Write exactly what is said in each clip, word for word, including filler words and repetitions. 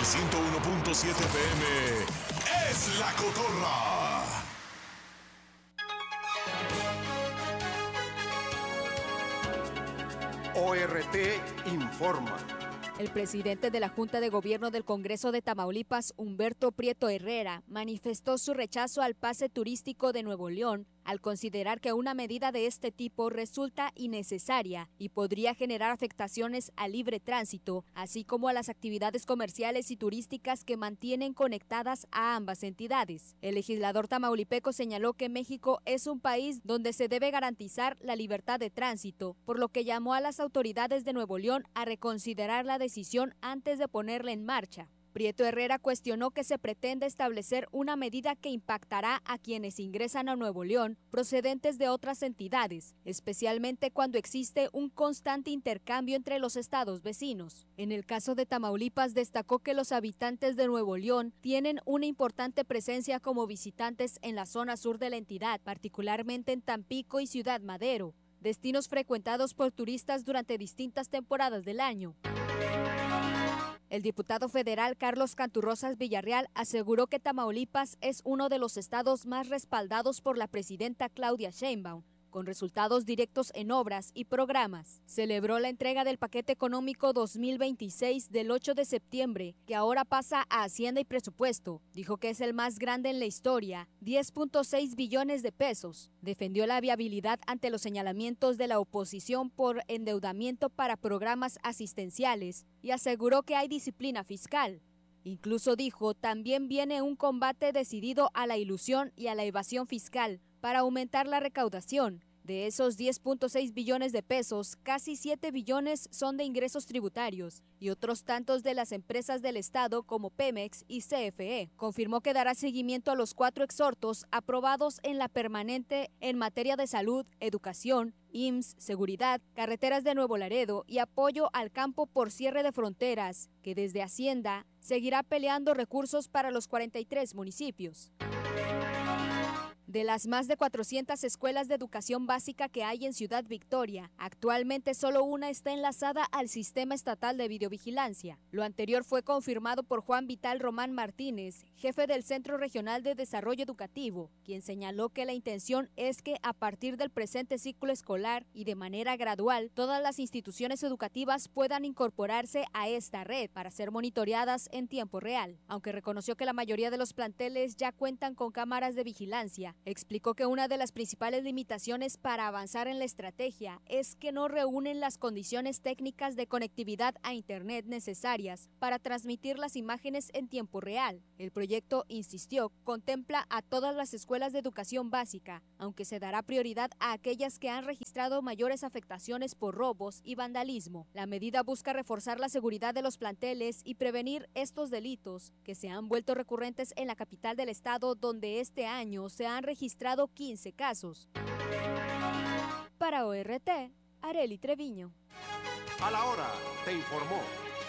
ciento uno punto siete F M es La Cotorra. O R T informa. El presidente de la Junta de Gobierno del Congreso de Tamaulipas, Humberto Prieto Herrera, manifestó su rechazo al pase turístico de Nuevo León al considerar que una medida de este tipo resulta innecesaria y podría generar afectaciones al libre tránsito, así como a las actividades comerciales y turísticas que mantienen conectadas a ambas entidades. El legislador tamaulipeco señaló que México es un país donde se debe garantizar la libertad de tránsito, por lo que llamó a las autoridades de Nuevo León a reconsiderar la decisión antes de ponerla en marcha. Prieto Herrera cuestionó que se pretende establecer una medida que impactará a quienes ingresan a Nuevo León procedentes de otras entidades, especialmente cuando existe un constante intercambio entre los estados vecinos. En el caso de Tamaulipas, destacó que los habitantes de Nuevo León tienen una importante presencia como visitantes en la zona sur de la entidad, particularmente en Tampico y Ciudad Madero, destinos frecuentados por turistas durante distintas temporadas del año. El diputado federal Carlos Canturrosas Villarreal aseguró que Tamaulipas es uno de los estados más respaldados por la presidenta Claudia Sheinbaum, con resultados directos en obras y programas. Celebró la entrega del paquete económico dos mil veintiséis del ocho de septiembre, que ahora pasa a Hacienda y Presupuesto. Dijo que es el más grande en la historia, diez punto seis billones de pesos. Defendió la viabilidad ante los señalamientos de la oposición por endeudamiento para programas asistenciales y aseguró que hay disciplina fiscal. Incluso dijo, también viene un combate decidido a la ilusión y a la evasión fiscal para aumentar la recaudación. De esos diez punto seis billones de pesos, casi siete billones son de ingresos tributarios y otros tantos de las empresas del Estado como Pemex y C F E. Confirmó que dará seguimiento a los cuatro exhortos aprobados en la permanente en materia de salud, educación, I M S S, seguridad, carreteras de Nuevo Laredo y apoyo al campo por cierre de fronteras, que desde Hacienda seguirá peleando recursos para los cuarenta y tres municipios. De las más de cuatrocientas escuelas de educación básica que hay en Ciudad Victoria, actualmente solo una está enlazada al Sistema Estatal de Videovigilancia. Lo anterior fue confirmado por Juan Vital Román Martínez, jefe del Centro Regional de Desarrollo Educativo, quien señaló que la intención es que a partir del presente ciclo escolar y de manera gradual, todas las instituciones educativas puedan incorporarse a esta red para ser monitoreadas en tiempo real. Aunque reconoció que la mayoría de los planteles ya cuentan con cámaras de vigilancia, explicó que una de las principales limitaciones para avanzar en la estrategia es que no reúnen las condiciones técnicas de conectividad a Internet necesarias para transmitir las imágenes en tiempo real. El proyecto, insistió, contempla a todas las escuelas de educación básica, aunque se dará prioridad a aquellas que han registrado mayores afectaciones por robos y vandalismo. La medida busca reforzar la seguridad de los planteles y prevenir estos delitos que se han vuelto recurrentes en la capital del estado, donde este año se han registrado quince casos. Para O R T, Arely Treviño. A la hora, te informó.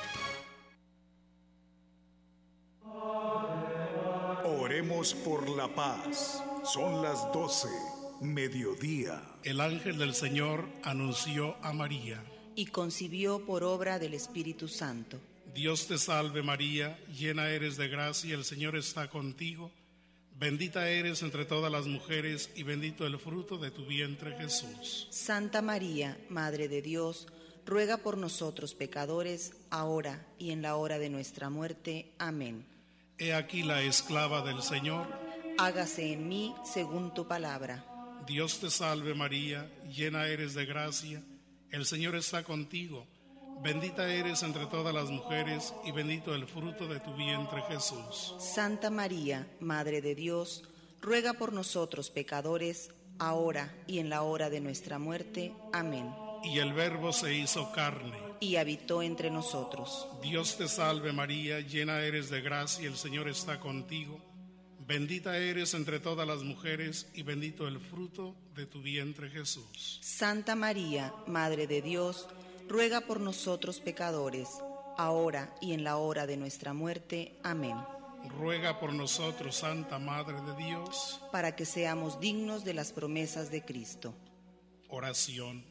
Oremos por la paz. Son las doce, mediodía. El ángel del Señor anunció a María. Y concibió por obra del Espíritu Santo. Dios te salve María, llena eres de gracia, el Señor está contigo. Bendita eres entre todas las mujeres y bendito el fruto de tu vientre Jesús. Santa María, Madre de Dios, ruega por nosotros pecadores, ahora y en la hora de nuestra muerte. Amén. He aquí la esclava del Señor. Hágase en mí según tu palabra. Dios te salve María, llena eres de gracia, el Señor está contigo. Bendita eres entre todas las mujeres y bendito el fruto de tu vientre Jesús. Santa María, Madre de Dios, ruega por nosotros pecadores, ahora y en la hora de nuestra muerte. Amén. Y el Verbo se hizo carne y habitó entre nosotros. Dios te salve María, llena eres de gracia, el Señor está contigo. Bendita eres entre todas las mujeres y bendito el fruto de tu vientre Jesús. Santa María, Madre de Dios, ruega por nosotros pecadores, ahora y en la hora de nuestra muerte. Amén. Ruega por nosotros, Santa Madre de Dios, para que seamos dignos de las promesas de Cristo. Oración.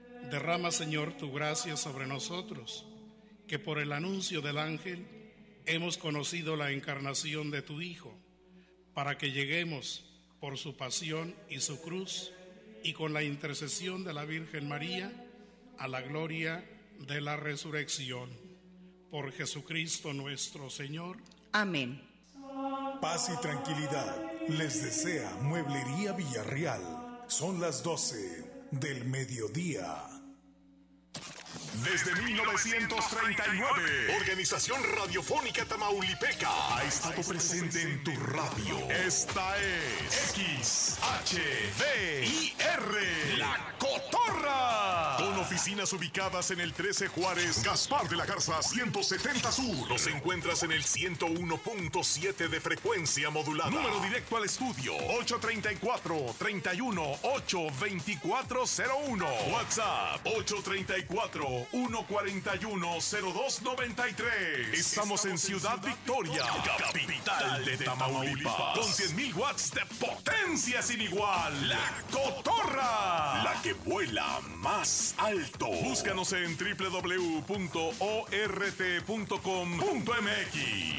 Derrama, Señor, tu gracia sobre nosotros, que por el anuncio del ángel hemos conocido la encarnación de tu Hijo, para que lleguemos por su pasión y su cruz, y con la intercesión de la Virgen María, a la gloria de la resurrección. Por Jesucristo nuestro Señor. Amén. Paz y tranquilidad les desea Mueblería Villarreal. Son las doce del mediodía. Desde mil novecientos treinta y nueve, Organización Radiofónica Tamaulipeca ha estado presente en tu radio. Esta es X H V I R, La Cotorra. Con oficinas ubicadas en el trece Juárez, Gaspar de la Garza ciento setenta Sur. Nos encuentras en el ciento uno punto siete de frecuencia modulada. Número directo al estudio ocho treinta y cuatro, treinta y uno, ocho veinticuatro cero uno. WhatsApp ocho treinta y cuatro, uno cuarenta y uno, cero dos noventa y tres. Estamos en Ciudad Victoria, capital de Tamaulipas, con cien mil watts de potencia sin igual. La Cotorra, la que vuela más alto. Búscanos en doble u doble u doble u punto o r t punto com punto m x.